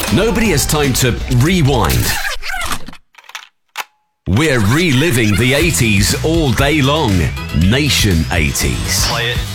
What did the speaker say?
Nobody has time to rewind. We're reliving the 80s all day long. Nation 80s. Play it.